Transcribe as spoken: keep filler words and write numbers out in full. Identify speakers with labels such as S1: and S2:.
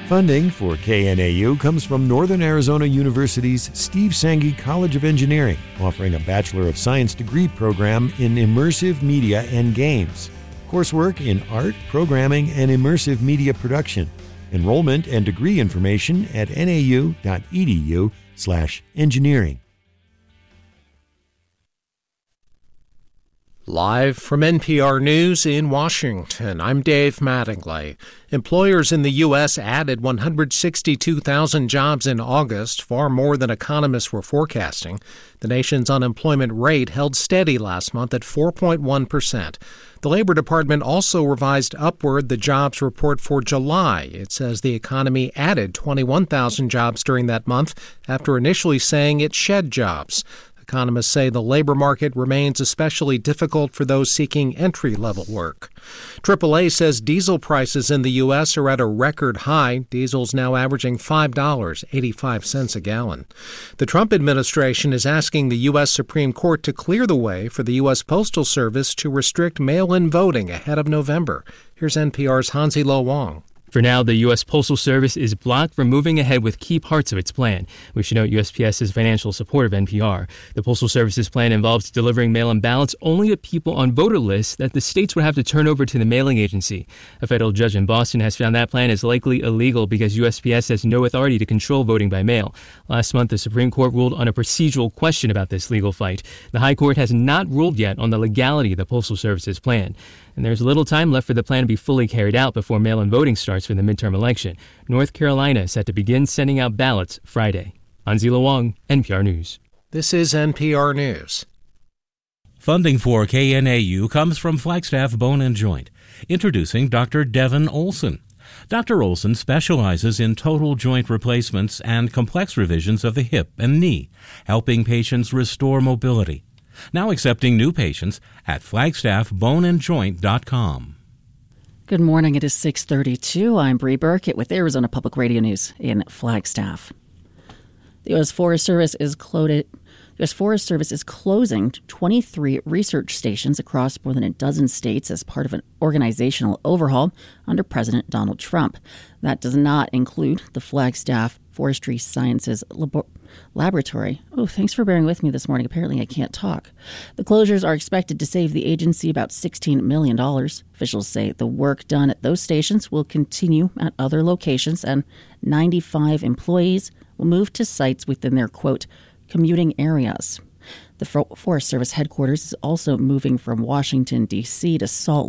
S1: Funding for K N A U comes from Northern Arizona University's Steve Sanghi College of Engineering, offering a Bachelor of Science degree program in immersive media and games. Coursework in art, programming, and immersive media production. Enrollment and degree information at nau.edu slash engineering.
S2: Live from N P R News in Washington, I'm Dave Mattingly. Employers in the U S added one hundred sixty-two thousand jobs in August, far more than economists were forecasting. The nation's unemployment rate held steady last month at four point one percent. The Labor Department also revised upward the jobs report for July. It says the economy added twenty-one thousand jobs during that month after initially saying it shed jobs. Economists say the labor market remains especially difficult for those seeking entry-level work. triple A says diesel prices in the U S are at a record high. Diesel's now averaging five dollars and eighty-five cents a gallon. The Trump administration is asking the U S Supreme Court to clear the way for the U S Postal Service to restrict mail-in voting ahead of November. Here's N P R's Hansi Lo Wang.
S3: For now, the U S Postal Service is blocked from moving ahead with key parts of its plan. We should note U S P S is financial support of N P R. The Postal Service's plan involves delivering mail-in ballots only to people on voter lists that the states would have to turn over to the mailing agency. A federal judge in Boston has found that plan is likely illegal because U S P S has no authority to control voting by mail. Last month, the Supreme Court ruled on a procedural question about this legal fight. The High Court has not ruled yet on the legality of the Postal Service's plan. And there's little time left for the plan to be fully carried out before mail-in voting starts for the midterm election. North Carolina is set to begin sending out ballots Friday. Hansi Lo Wang, N P R News.
S2: This is N P R News.
S4: Funding for K N A U comes from Flagstaff Bone and Joint. Introducing Doctor Devin Olson. Doctor Olson specializes in total joint replacements and complex revisions of the hip and knee, helping patients restore mobility. Now accepting new patients at flagstaff bone and joint dot com.
S5: Good morning. It is six thirty-two. I'm Bree Burkett with Arizona Public Radio News in Flagstaff. The U S Forest Service is closed. U S Forest Service is closing twenty-three research stations across more than a dozen states as part of an organizational overhaul under President Donald Trump. That does not include the Flagstaff Forestry Sciences Labo- Laboratory. Oh, thanks for bearing with me this morning. Apparently I can't talk. The closures are expected to save the agency about sixteen million dollars. Officials say the work done at those stations will continue at other locations, and ninety-five employees will move to sites within their, quote, commuting areas. The Forest Service headquarters is also moving from Washington, D C to Salt